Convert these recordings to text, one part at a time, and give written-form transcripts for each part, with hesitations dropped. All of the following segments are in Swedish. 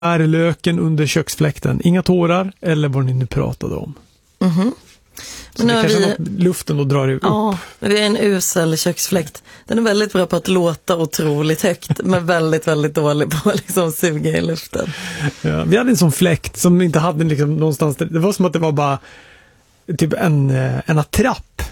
är löken under köksfläkten. Inga tårar eller vad ni nu pratade om. Mhm. Så det kanske är luften och drar upp. Ja, det är en usel köksfläkt. Den är väldigt bra på att låta otroligt högt, men väldigt, väldigt dålig på att liksom suga i luften. Ja, vi hade en sån fläkt som inte hade liksom någonstans. Det var som att det var bara typ en attrapp.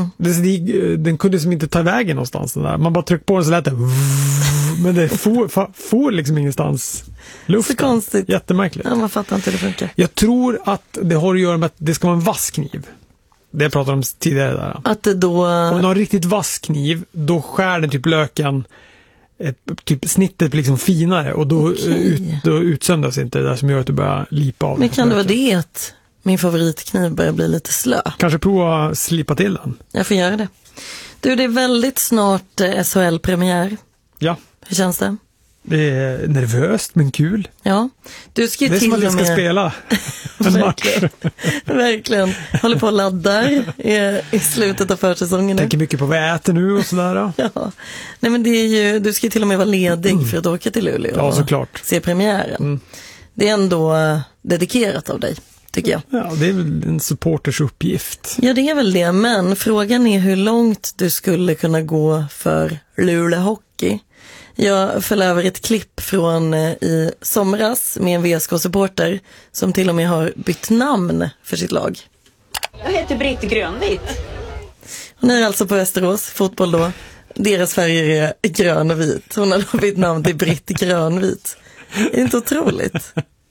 Den kunde som inte ta vägen någonstans. Där. Man bara tryckte på den så lät det. Men det får liksom ingenstans luften. Så konstigt. Jättemärkligt. Ja, man fattar inte hur det funkar. Jag tror att det har att göra med att det ska vara en vass kniv. Det jag pratade om tidigare där. Att det då... Om du har en riktigt vass kniv, då skär den typ löken typ snittet liksom finare och då, då utsöndras inte det där som gör att du börjar lipa av. Men kan det vara det att min favoritkniv börjar bli lite slö? Kanske prova att slipa till den. Jag får göra det. Du, det är väldigt snart SHL-premiär. Ja. Hur känns det? Det är nervöst men kul. Ja. Du ska ju det är till som att jag ska spela en match. Verkligen. Håller på att ladda i slutet av försäsongen. Tänker mycket på vad jag äter nu och sådär. Ja. Nej, men det är ju, du ska ju till och med vara ledig för att åka till Luleå. Ja, såklart. Se premiären. Det är ändå dedikerat av dig, tycker jag. Ja, det är väl en supporters uppgift. Ja, det är väl det. Men frågan är hur långt du skulle kunna gå för Luleå Hockey. Jag föll över ett klipp från i somras med en VSK-supporter som till och med har bytt namn för sitt lag. Jag heter Britt Grönvit. Hon är alltså på Västerås, fotboll då. Deras färger är grön och vit. Hon har då bytt namn till Britt Grönvit. Det är inte otroligt.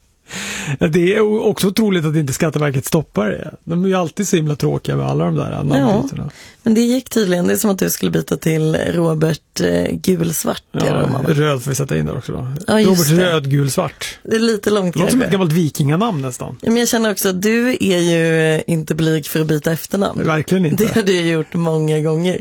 Det är också otroligt att inte Skatteverket stoppar det. De är ju alltid så himla tråkiga med alla de där namnbytena. Ja, men det gick tydligen. Det är som att du skulle byta till Robert Gulsvart. Ja, röd får vi sätta in där också då. Ja, Robert det. Röd Gulsvart. Det är lite långt. Det låter som ett gammalt vikinganamn nästan. Ja, men jag känner också att du är ju inte blyg för att byta efternamn. Verkligen inte. Det har du gjort många gånger.